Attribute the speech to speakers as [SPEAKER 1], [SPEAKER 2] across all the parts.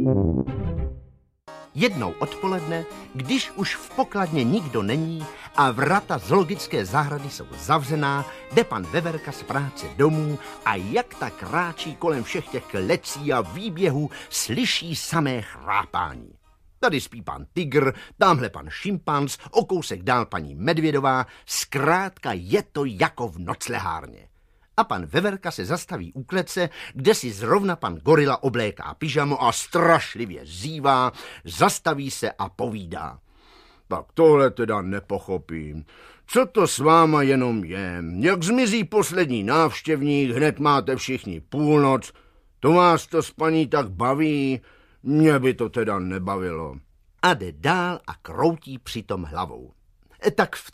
[SPEAKER 1] Jednou odpoledne, když už v pokladně nikdo není a vrata zoologické zahrady jsou zavřená, jde pan Veverka z práce domů a jak tak kráčí kolem všech těch klecí a výběhů, slyší samé chrápání. Tady spí pan tygr, tamhle pan šimpanz, o kousek dál paní Medvědová, zkrátka je to jako v noclehárně. A pan Veverka se zastaví u klece, kde si zrovna pan gorila obléká pyžamo a strašlivě zívá, zastaví se a povídá. Tak tohle teda nepochopím. Co to s váma jenom je? Jak zmizí poslední návštěvník, hned máte všichni půlnoc. To vás to s paní tak baví? Mě by to teda nebavilo. A jde dál a kroutí přitom hlavou. Tak v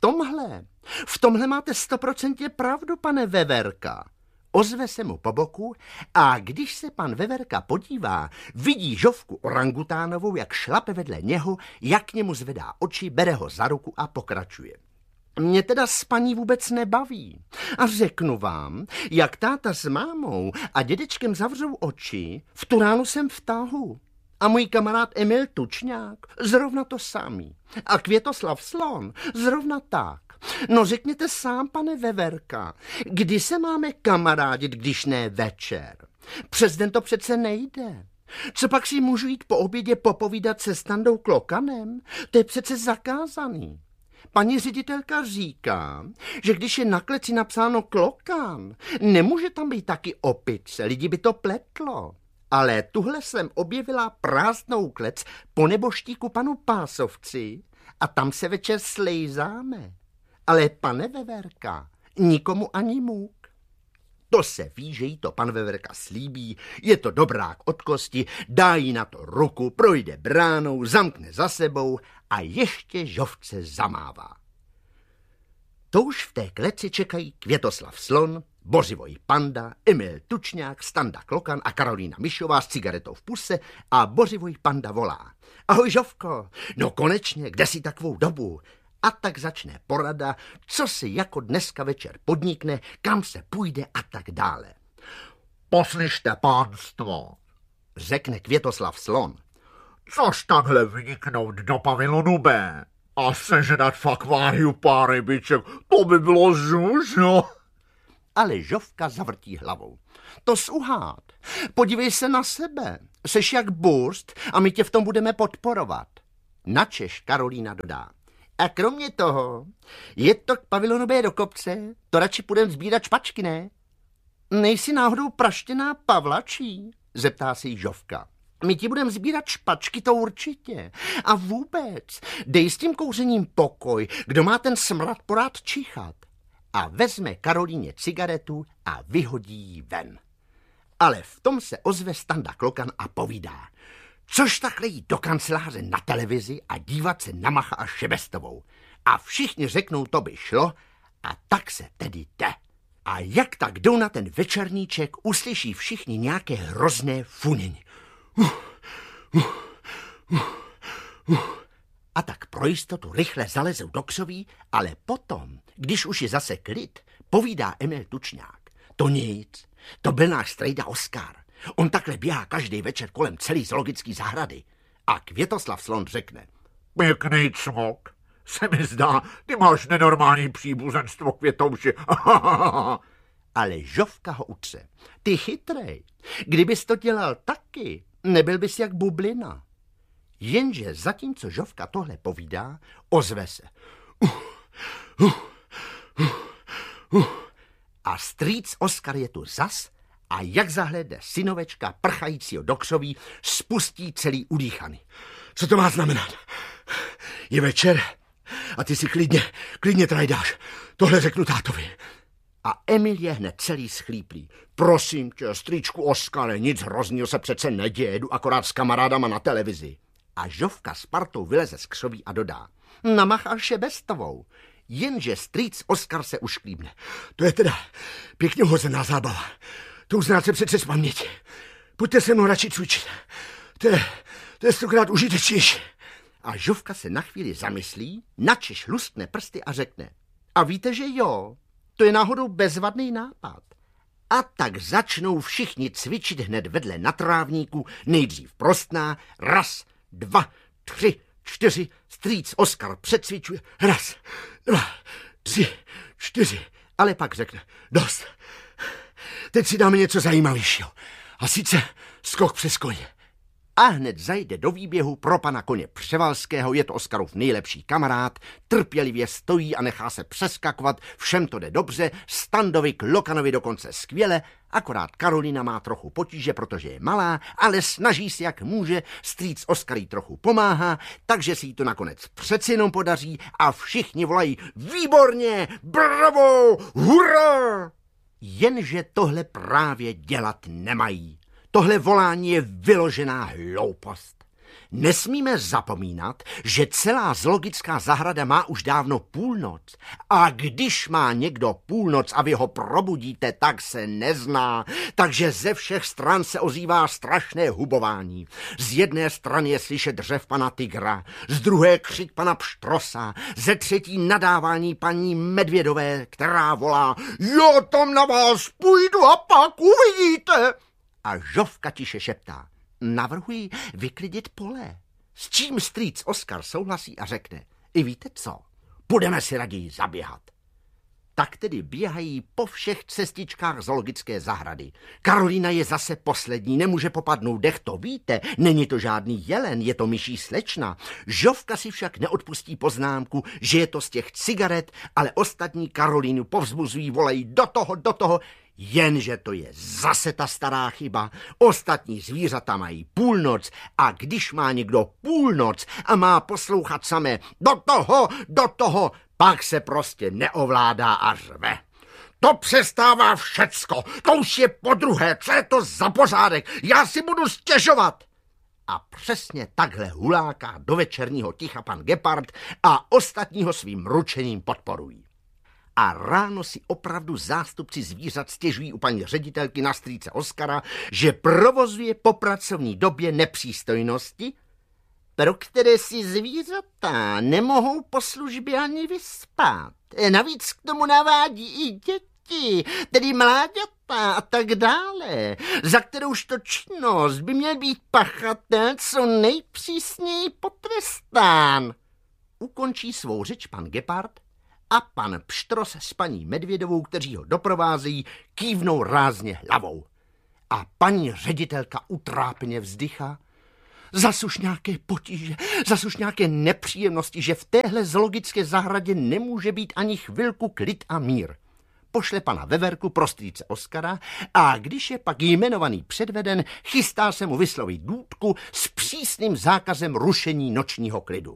[SPEAKER 1] tomhle máte 100% pravdu, pane Veverka. Ozve se mu po boku a když se pan Veverka podívá, vidí Žofku orangutánovou, jak šlape vedle něho, jak k němu zvedá oči, bere ho za ruku a pokračuje. Mě teda s paní vůbec nebaví. A řeknu vám, jak táta s mámou a dědečkem zavřou oči, v tu ránu jsem v tahu. A můj kamarád Emil Tučňák, zrovna to samý. A Květoslav Slon, zrovna tak. No řekněte sám, pane Veverka, kdy se máme kamarádit, když ne večer? Přes den to přece nejde. Co pak si můžu jít po obědě popovídat se Standou Klokanem? To je přece zakázaný. Paní ředitelka říká, že když je na kleci napsáno Klokan, nemůže tam být taky opice, lidi by to pletlo. Ale tuhle jsem objevila prázdnou klec po neboštíku panu Pásovci a tam se večer slejzáme. Ale pane Veverka, nikomu ani můk. To se ví, že jí to pan Veverka slíbí, je to dobrák od kosti, dá jí na to ruku, projde bránou, zamkne za sebou a ještě Žofce zamává. To už v té kleci čekají Květoslav Slon, Bořivoj Panda, Emil Tučňák, Standa Klokan a Karolína Myšová s cigaretou v puse a Bořivoj Panda volá. Ahoj Žofko, no konečně, kde jsi takovou dobu? A tak začne porada, co si jako dneska večer podnikne, kam se půjde a tak dále.
[SPEAKER 2] Poslyšte, pánstvo,
[SPEAKER 1] řekne Květoslav Slon.
[SPEAKER 2] Což takhle vniknout do pavilonu B a sežrat v akváriu pár rybiček, to by bylo žužo.
[SPEAKER 1] Ale Žofka zavrtí hlavou. To suhát. Podívej se na sebe. Seš jak burst a my tě v tom budeme podporovat. Načež Karolína dodá. A kromě toho, je to k pavilonu B do kopce, to radši půjdem sbírat špačky, ne? Nejsi náhodou praštěná Pavlačí? Zeptá se jí Žofka. My ti budeme sbírat špačky, to určitě. A vůbec, dej s tím kouřením pokoj, kdo má ten smrad porád čichat. A vezme Karolíně cigaretu a vyhodí ji ven. Ale v tom se ozve Standa Klokan a povídá. Což takhle jít do kanceláře na televizi a dívat se na Macha a Šebestovou. A všichni řeknou, to by šlo, a tak se tedy jde. A jak tak jdou na ten večerníček, uslyší všichni nějaké hrozné funění. A tak pro jistotu rychle zalezou do křoví, ale potom, když už je zase klid, povídá Emil Tučňák. To nic, to byl náš strejda Oskar. On takhle běhá každý večer kolem celé zoologické zahrady. A Květoslav Slon řekne.
[SPEAKER 2] Pěkný cmok, se mi zdá, ty máš nenormální příbuzenstvo, Květouši.
[SPEAKER 1] Ale Žofka ho utře. Ty chytrej, kdybys to dělal taky, nebyl bys jak bublina. Jenže zatímco Žofka tohle povídá, ozve se. A strýc Oskar je tu zas a jak zahlédne synovečka prchajícího do křoví, spustí celý udýchaný. Co to má znamenat? Je večer a ty si klidně trajdáš. Tohle řeknu tátovi. A Emil je hned celý schlíplý. Prosím tě, strýčku Oskare, nic hroznýho se přece neděje, jdu akorát s kamarádama na televizi. A Žofka s partou vyleze z křoví a dodá. Na Macha a Šebestovou. Jenže strýc Oskar se ušklíbne. To je teda pěkně hozená zábava. To uznáte se přece z paměti. Pojďte se mnou radši cvičit. To je 100krát užitečnější. A Žofka se na chvíli zamyslí, načež luskne prsty a řekne. A víte, že jo, to je náhodou bezvadný nápad. A tak začnou všichni cvičit hned vedle na trávníku, nejdřív prostná, 1, 2, 3, 4, strýc Oskar přecvičuje, 1, 2, 3, 4, ale pak řekne, dost, teď si dáme něco zajímavějšího, a sice skok přes koně. A hned zajde do výběhu pro pana koně Převalského, je to Oskarův nejlepší kamarád, trpělivě stojí a nechá se přeskakovat, všem to jde dobře, Standovi k Lokanovi dokonce skvěle, akorát Karolína má trochu potíže, protože je malá, ale snaží se jak může, strýc Oskar jí trochu pomáhá, takže si jí to nakonec přeci jenom podaří a všichni volají výborně, bravo, hurá! Jenže tohle právě dělat nemají. Tohle volání je vyložená hloupost. Nesmíme zapomínat, že celá zoologická zahrada má už dávno půlnoc. A když má někdo půlnoc a vy ho probudíte, tak se nezná. Takže ze všech stran se ozývá strašné hubování. Z jedné strany je slyšet řev pana tygra, z druhé křik pana pštrosa, ze třetí nadávání paní Medvědové, která volá: já tam na vás půjdu a pak uvidíte. A Žofka tiše šeptá: navrhuji vyklidit pole. S čím strýc Oskar souhlasí a řekne: i víte co, budeme si raději zaběhat. Tak tedy běhají po všech cestičkách zoologické zahrady. Karolína je zase poslední, nemůže popadnout dech, to víte, není to žádný jelen, je to myší slečna. Žofka si však neodpustí poznámku, že je to z těch cigaret, ale ostatní Karolínu povzbuzují, volají do toho, jenže to je zase ta stará chyba. Ostatní zvířata mají půlnoc a když má někdo půlnoc a má poslouchat samé do toho, pak se prostě neovládá a řve. To přestává všecko, to už je podruhé, co je to za pořádek, já si budu stěžovat. A přesně takhle huláká do večerního ticha pan Gepard a ostatního svým ručením podporují. A ráno si opravdu zástupci zvířat stěžují u paní ředitelky na strýce Oskara, že provozuje po pracovní době nepřístojnosti, pro které si zvířata nemohou po službě ani vyspat. Navíc k tomu navádí i děti, tedy mláďata a tak dále, za kterouž to činnost by měl být pachatel co nejpřísněji potrestán. Ukončí svou řeč pan Gepard a pan Pštros s paní Medvědovou, kteří ho doprovázejí, kývnou rázně hlavou. A paní ředitelka utrápně vzdychá. Zas už nějaké potíže, zas už nějaké nepříjemnosti, že v téhle zoologické zahradě nemůže být ani chvilku klid a mír. Pošle pana Veverku pro strýce Oskara a když je pak jmenovaný předveden, chystá se mu vyslovit důtku s přísným zákazem rušení nočního klidu.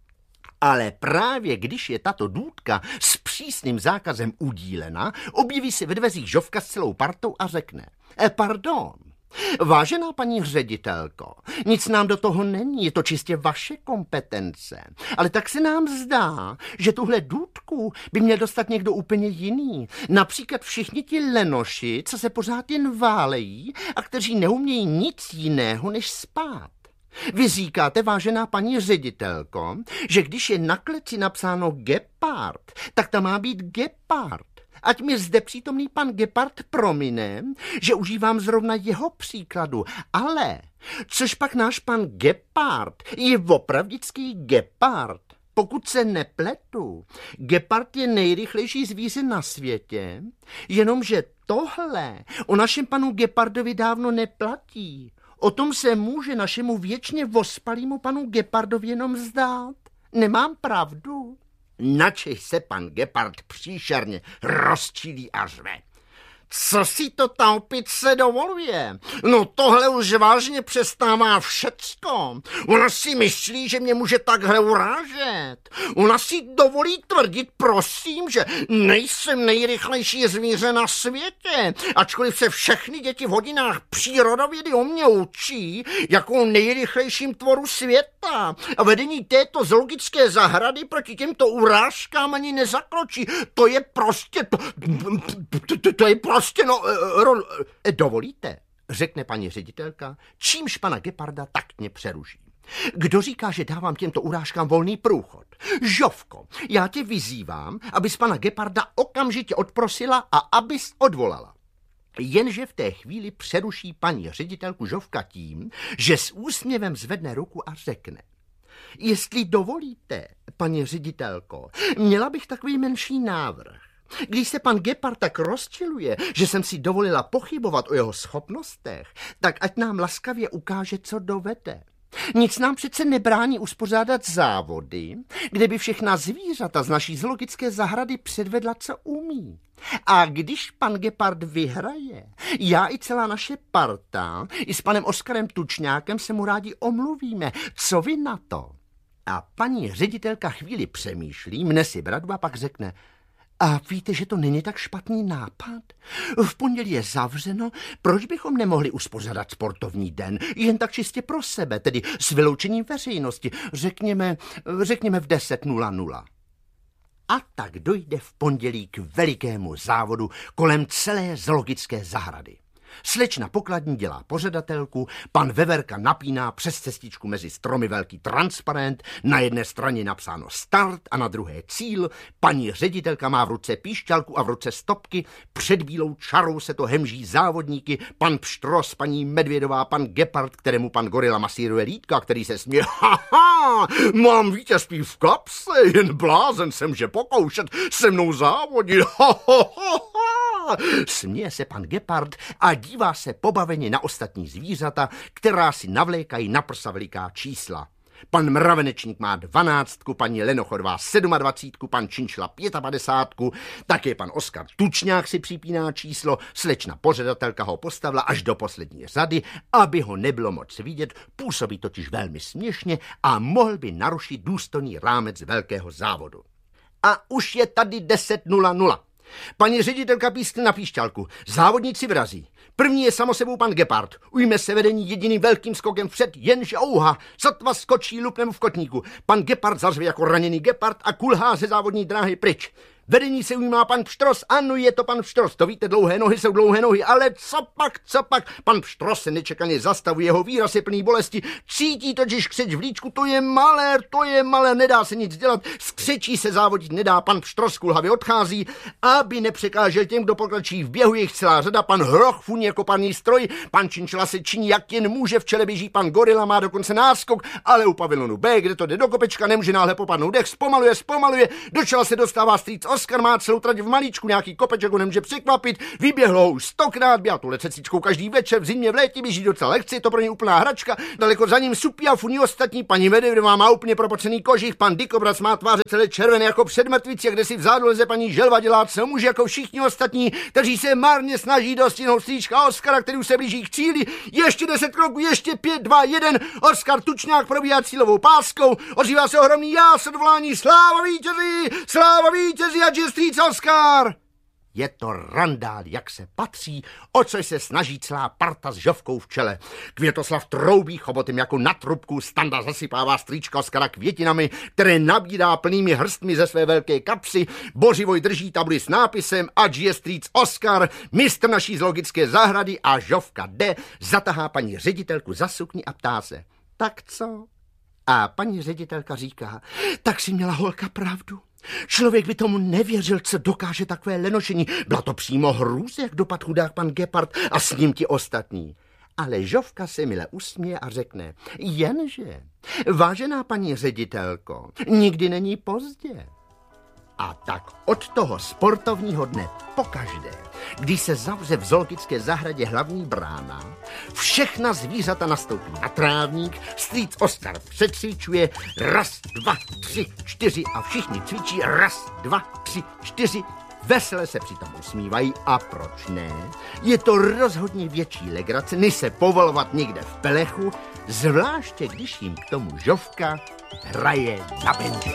[SPEAKER 1] Ale právě když je tato důtka s přísným zákazem udílena, objeví se ve dveřích Žofka s celou partou a řekne: pardon, vážená paní ředitelko, nic nám do toho není, je to čistě vaše kompetence. Ale tak se nám zdá, že tuhle důtku by měl dostat někdo úplně jiný. Například všichni ti lenoši, co se pořád jen válejí a kteří neumějí nic jiného, než spát. Vy říkáte, vážená paní ředitelko, že když je na kleci napsáno Gepard, tak tam má být Gepard. Ať mi zde přítomný pan Gepard promine, že užívám zrovna jeho příkladu, ale což pak náš pan Gepard je opravdický Gepard. Pokud se nepletu, Gepard je nejrychlejší zvíře na světě, jenomže tohle o našem panu Gepardovi dávno neplatí. O tom se může našemu věčně vospalému panu Gepardovi jenom zdát. Nemám pravdu? Načež se pan Gepard příšerně rozčílí a řve: co si to ta opice dovoluje? No tohle už vážně přestává všecko. Ona si myslí, že mě může takhle urážet. Ona si dovolí tvrdit, prosím, že nejsem nejrychlejší zvíře na světě, ačkoliv se všechny děti v hodinách přírodovědy o mě učí jako nejrychlejším tvoru světa. A vedení této zoologické zahrady proti těmto urážkám ani nezakročí. To je prostě... To je prostě, dovolíte, řekne paní ředitelka, čímž pana Geparda taktně přeruší. Kdo říká, že dávám těmto urážkám volný průchod? Žofko, já tě vyzývám, abys pana Geparda okamžitě odprosila a abys odvolala. Jenže v té chvíli přeruší paní ředitelku Žofka tím, že s úsměvem zvedne ruku a řekne: jestli dovolíte, paní ředitelko, měla bych takový menší návrh. Když se pan Gepard tak rozčiluje, že jsem si dovolila pochybovat o jeho schopnostech, tak ať nám laskavě ukáže, co dovede. Nic nám přece nebrání uspořádat závody, kde by všechna zvířata z naší zoologické zahrady předvedla, co umí. A když pan Gepard vyhraje, já i celá naše parta, i s panem Oskarem Tučňákem se mu rádi omluvíme. Co vy na to? A paní ředitelka chvíli přemýšlí, mne si bradu a pak řekne: a víte, že to není tak špatný nápad? V pondělí je zavřeno, proč bychom nemohli uspořádat sportovní den, jen tak čistě pro sebe, tedy s vyloučením veřejnosti, řekněme v 10:00. A tak dojde v pondělí k velikému závodu kolem celé zoologické zahrady. Slečna Pokladní dělá pořadatelku, pan Veverka napíná přes cestičku mezi stromy velký transparent, na jedné straně napsáno start a na druhé cíl, paní ředitelka má v ruce píšťalku a v ruce stopky, před bílou čarou se to hemží závodníky, pan Pštros, paní Medvědová, pan Gepard, kterému pan Gorila masíruje lítka, který se směje: haha, mám vítězství v kapse, jen blázen se může pokoušet se mnou závodit, Směje se pan Gepard a dívá se pobaveně na ostatní zvířata, která si navlékají na prsa veliká čísla. Pan Mravenečník má 12, paní Lenochodová 27, pan Činčla 55, také pan Oskar Tučňák si připíná číslo, slečna pořadatelka ho postavila až do poslední řady, aby ho nebylo moc vidět, působí totiž velmi směšně a mohl by narušit důstojný rámec velkého závodu. A už je tady 10:00. Paní ředitelka pískne na píšťalku. Závodníci vrazí. První je samosebou pan Gepard. Ujme se vedení jediným velkým skokem vpřed, jenže ouha, sotva skočí lupnem v kotníku. Pan Gepard zařve jako raněný gepard a kulhá ze závodní dráhy pryč. Vedení se ujímá pan Pštros, ano, je to pan Pštros, to víte, dlouhé nohy jsou dlouhé nohy, ale co pak, pan Pštros se nečekaně zastavuje, jeho výraz je plný bolesti, cítí totiž křeč v líčku, to je malér, nedá se nic dělat, skřečí se závodit nedá, pan Pštros kulhavě odchází, aby nepřekážel těm, kdo pokračují v běhu, jejich celá řada, pan Hroch funí jako paní stroj, pan Činčla se činí, jak jen může, v čele běží pan Gorila, má dokonce náskok, ale u pavilonu B, kde to jde do kopečka, nemůže náhle popadnout dech, zpomaluje, do čela se dostává strýc Oskar, má celou trať v malíčku, nějaký kopeček ho nemůže překvapit, vyběhlo už 100krát, běhá tu lececíčkou každý večer, v zimě, v létě běží docela lehce, je to pro ně úplná hračka, daleko za ním supí a funí ostatní, paní Medvědová má úplně propocený kožich, pan Dikobraz má tváře celé červené jako před mrtvicí, a kde si vzadu leze paní Želva, dělá co může jako všichni ostatní, kteří se marně snaží dostihnout strýčka Oskara, který už se blíží k cíli, ještě 10 kroků, ještě 5, 2, 1, Oskar Tučňák probíhá cílovou páskou, ozývá se ohromný jás odvolání, sláva vítězi, ať je strýc Oskar! Je to randál, jak se patří, o což se snaží celá parta s Žofkou v čele. Květoslav troubí chobotem jako na trubku, Standa zasypává strýčka Oskara květinami, které nabírá plnými hrstmi ze své velké kapsy, Bořivoj drží tabuli s nápisem ať je strýc Oskar, mistr naší zoologické zahrady, a Žofka jde, zatahá paní ředitelku za sukni a ptá se: tak co? A paní ředitelka říká: tak si měla holka pravdu. Člověk by tomu nevěřil, co dokáže takové lenošení. Byla to přímo hrůza, jak dopad chudák pan Gepard a s ním ti ostatní. Ale Žofka se mile usměje a řekne: jenže, vážená paní ředitelko, nikdy není pozdě. A tak od toho sportovního dne pokaždé, když se zavře v zoologické zahradě hlavní brána, všechna zvířata nastoupí na trávník, strýc Oskar přecvičuje, 1, 2, 3, 4 a všichni cvičí 1, 2, 3, 4, vesele se přitom usmívají a proč ne? Je to rozhodně větší legrace, než se povolovat někde v pelechu, zvláště když jim k tomu Žofka hraje na bendě.